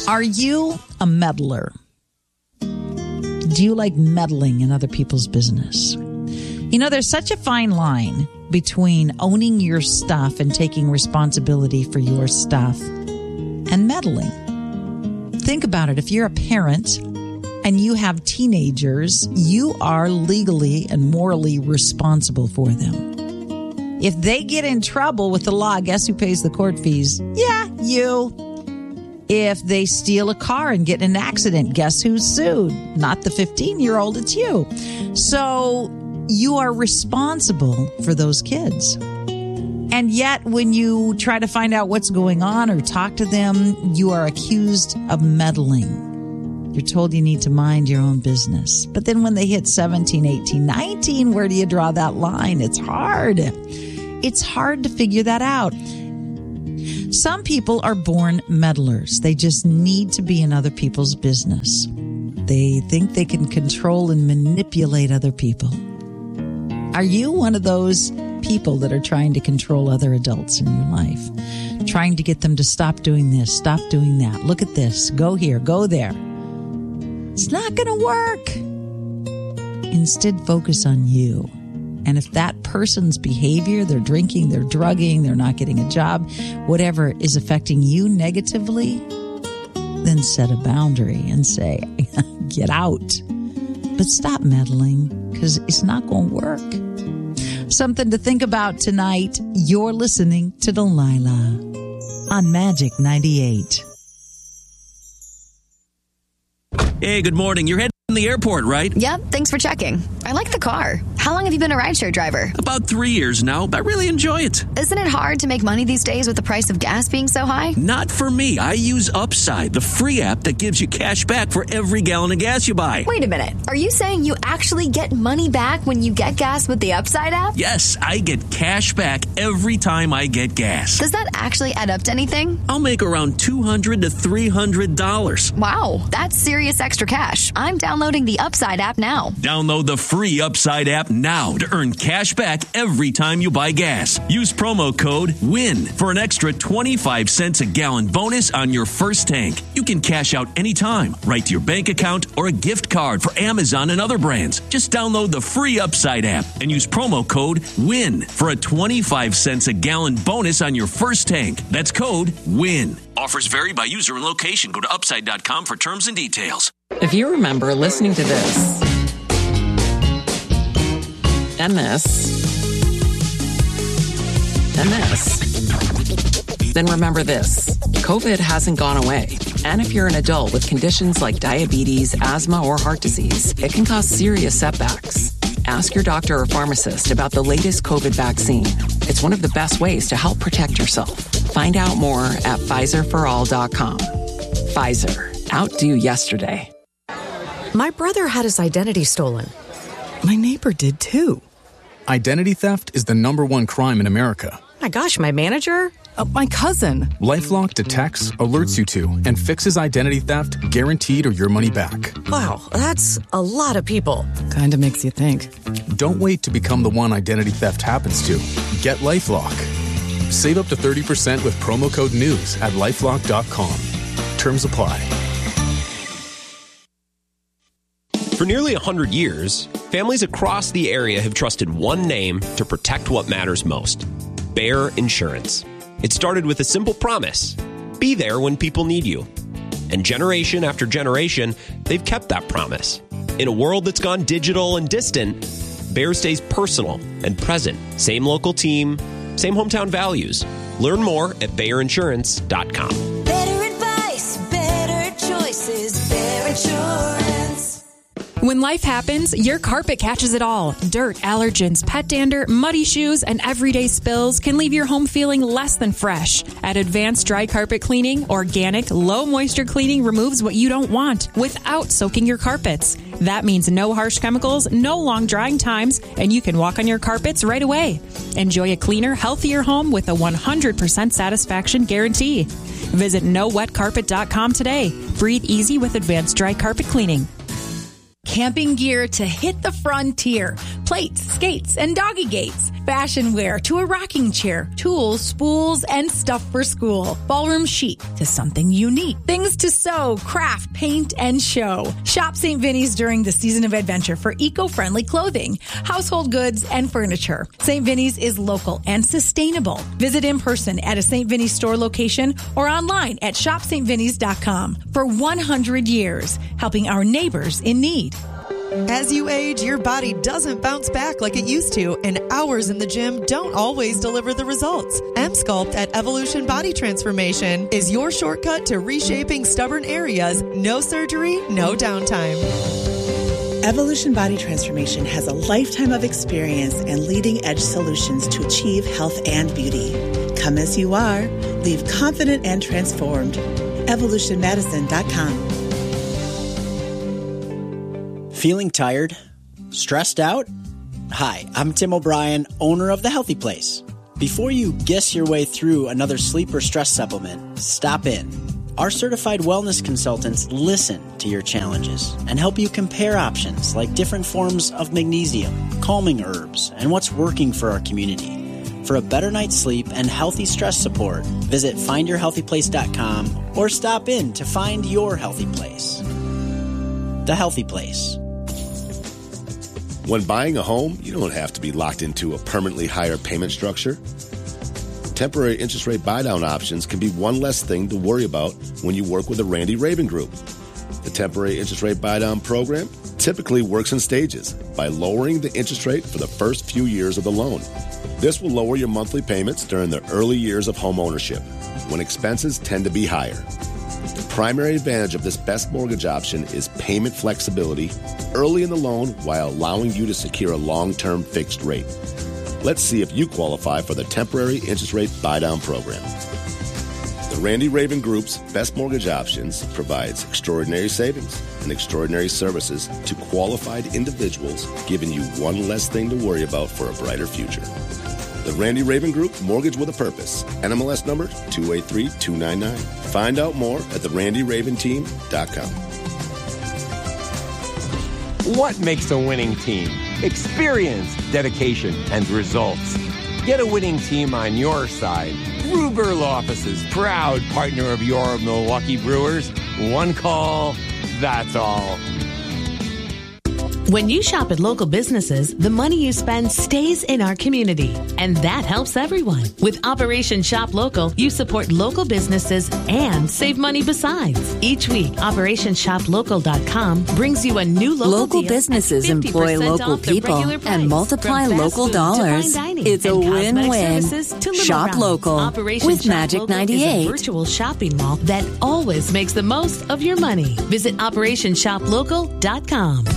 Are you a meddler? Do you like meddling in other people's business? You know, there's such a fine line between owning your stuff and taking responsibility for your stuff and meddling. Think about it. If you're a parent and you have teenagers, you are legally and morally responsible for them. If they get in trouble with the law, guess who pays the court fees? Yeah, you. If they steal a car and get in an accident, guess who's sued? Not the 15-year-old, it's you. So you are responsible for those kids. And yet, when you try to find out what's going on or talk to them, you are accused of meddling. You're told you need to mind your own business. But then when they hit 17, 18, 19, where do you draw that line? It's hard. It's hard to figure that out. Some people are born meddlers. They just need to be in other people's business. They think they can control and manipulate other people. Are you one of those people that are trying to control other adults in your life? Trying to get them to stop doing this, stop doing that. Look at this. Go here, go there. It's not going to work. Instead, focus on you. And if that person's behavior, they're drinking, they're drugging, they're not getting a job, whatever is affecting you negatively, then set a boundary and say, get out. But stop meddling, because it's not going to work. Something to think about tonight. You're listening to Delilah on Magic 98. Hey, good morning. You're heading to the airport, right? Yep, thanks for checking. I like the car. How long have you been a rideshare driver? About 3 years now. I really enjoy it. Isn't it hard to make money these days with the price of gas being so high? Not for me. I use Upside, the free app that gives you cash back for every gallon of gas you buy. Wait a minute. Are you saying you actually get money back when you get gas with the Upside app? Yes, I get cash back every time I get gas. Does that actually add up to anything? I'll make around $200 to $300. Wow, that's serious extra cash. I'm downloading the Upside app now. Download the free Upside app now to earn cash back every time you buy gas. Use promo code WIN for an extra 25 cents a gallon bonus on your first tank. You can cash out anytime, right to your bank account or a gift card for Amazon and other brands. Just download the free Upside app and use promo code WIN for a 25 cents a gallon bonus on your first tank. That's code WIN. Offers vary by user and location. Go to upside.com for terms and details. If you remember listening to this, and this, and this, then remember this. COVID hasn't gone away. And if you're an adult with conditions like diabetes, asthma, or heart disease, it can cause serious setbacks. Ask your doctor or pharmacist about the latest COVID vaccine. It's one of the best ways to help protect yourself. Find out more at PfizerForAll.com. Pfizer. Outdo yesterday. My brother had his identity stolen. My neighbor did too. Identity theft is the #1 crime in America. My gosh, my manager? My cousin. LifeLock detects, alerts you to, and fixes identity theft guaranteed or your money back. Wow, that's a lot of people. Kinda makes you think. Don't wait to become the one identity theft happens to. Get LifeLock. Save up to 30% with promo code NEWS at LifeLock.com. Terms apply. For nearly 100 years, families across the area have trusted one name to protect what matters most: Bayer Insurance. It started with a simple promise: be there when people need you. And generation after generation, they've kept that promise. In a world that's gone digital and distant, Bayer stays personal and present. Same local team, same hometown values. Learn more at BayerInsurance.com. Better advice, better choices, Bayer Insurance. When life happens, your carpet catches it all. Dirt, allergens, pet dander, muddy shoes, and everyday spills can leave your home feeling less than fresh. At Advanced Dry Carpet Cleaning, organic, low-moisture cleaning removes what you don't want without soaking your carpets. That means no harsh chemicals, no long drying times, and you can walk on your carpets right away. Enjoy a cleaner, healthier home with a 100% satisfaction guarantee. Visit NoWetCarpet.com today. Breathe easy with Advanced Dry Carpet Cleaning. Camping gear to hit the frontier. plates, skates, and doggy gates, fashion wear to a rocking chair, tools, spools, and stuff for school, ballroom chic to something unique, things to sew, craft, paint, and show. Shop St. Vinny's during the season of adventure for eco-friendly clothing, household goods, and furniture. St. Vinny's is local and sustainable. Visit in person at a St. Vinny's store location or online at shopstvinny's.com. For 100 years, helping our neighbors in need. As you age, your body doesn't bounce back like it used to, and hours in the gym don't always deliver the results. M-Sculpt at Evolution Body Transformation is your shortcut to reshaping stubborn areas. No surgery, no downtime. Evolution Body Transformation has a lifetime of experience and leading-edge solutions to achieve health and beauty. Come as you are. Leave confident and transformed. EvolutionMedicine.com. Feeling tired? Stressed out? Hi, I'm Tim O'Brien, owner of The Healthy Place. Before you guess your way through another sleep or stress supplement, stop in. Our certified wellness consultants listen to your challenges and help you compare options like different forms of magnesium, calming herbs, and what's working for our community. For a better night's sleep and healthy stress support, visit findyourhealthyplace.com or stop in to find your healthy place. The Healthy Place. When buying a home, you don't have to be locked into a permanently higher payment structure. Temporary interest rate buy-down options can be one less thing to worry about when you work with the Randy Raven Group. The temporary interest rate buy-down program typically works in stages by lowering the interest rate for the first few years of the loan. This will lower your monthly payments during the early years of home ownership, when expenses tend to be higher. The primary advantage of this best mortgage option is payment flexibility early in the loan while allowing you to secure a long-term fixed rate. Let's see if you qualify for the temporary interest rate buy-down program. The Randy Raven Group's Best Mortgage Options provides extraordinary savings and extraordinary services to qualified individuals, giving you one less thing to worry about for a brighter future. The Randy Raven Group, Mortgage with a Purpose. NMLS number 283299. Find out more at therandyraventeam.com. What makes a winning team? Experience, dedication, and results. Get a winning team on your side. Ruberl Offices, proud partner of your Milwaukee Brewers. One call, that's all. When you shop at local businesses, the money you spend stays in our community, and that helps everyone. With Operation Shop Local, you support local businesses and save money besides. Each week, OperationShopLocal.com brings you a new local deal businesses employ local people and multiply local dollars. It's a win-win. Shop local with Magic 98. Is a virtual shopping mall that always makes the most of your money. Visit OperationShopLocal.com.